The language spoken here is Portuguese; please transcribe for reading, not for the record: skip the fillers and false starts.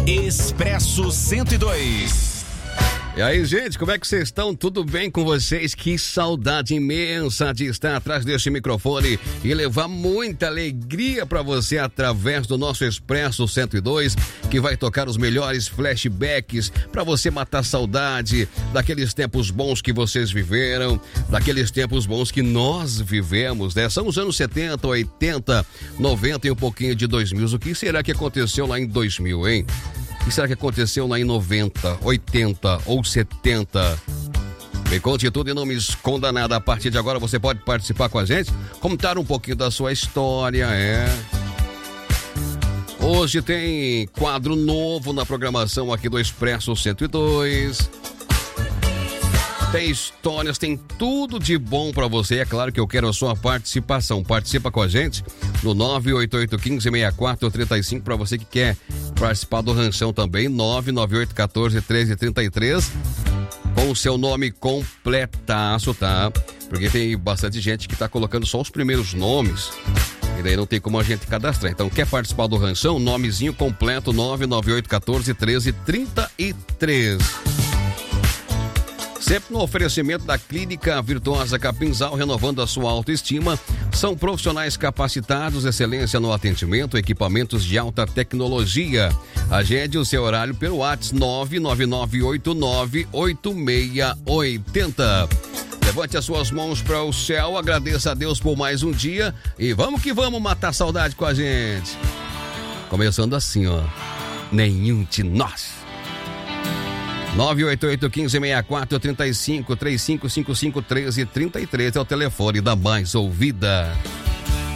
Expresso 102. E aí, gente, como é que vocês estão? Tudo bem com vocês? Que saudade imensa de estar atrás deste microfone e levar muita alegria para você através do nosso Expresso 102, que vai tocar os melhores flashbacks para você matar saudade daqueles tempos bons que vocês viveram, daqueles tempos bons que nós vivemos, né? São os anos 70, 80, 90 e um pouquinho de 2000. O que será que aconteceu lá em 2000, hein? O que será que aconteceu lá em 90, 80 ou 70? Me conte tudo e não me esconda nada. A partir de agora você pode participar com a gente, contar um pouquinho da sua história, Hoje tem quadro novo na programação aqui do Expresso 102. Tem histórias, tem tudo de bom pra você. É claro que eu quero a sua participação. Participa com a gente no 988-1564-35 pra você que quer participar do ranchão também. 998-14-1333 com o seu nome completaço, tá? Porque tem bastante gente que tá colocando só os primeiros nomes e daí não tem como a gente cadastrar. Então, quer participar do ranchão? Nomezinho completo, 998-14-1333. Sempre no oferecimento da Clínica Virtuosa Capinzal, renovando a sua autoestima. São profissionais capacitados, excelência no atendimento, equipamentos de alta tecnologia. Agende o seu horário pelo WhatsApp 999898680. Levante as suas mãos para o céu, agradeça a Deus por mais um dia e vamos que vamos matar saudade com a gente. Começando assim, nenhum de nós. 988-1564-35, 3555-1333 é o telefone da mais ouvida.